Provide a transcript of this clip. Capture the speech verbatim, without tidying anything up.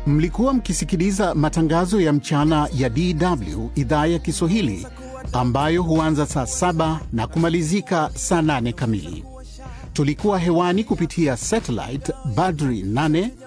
Mlikuwa mkisikiliza matangazo ya mchana ya D W idhaa ya Kiswahili ambayo huanza saa saba na kumalizika saa nane kamili. Tulikuwa hewani kupitia satellite Badri nane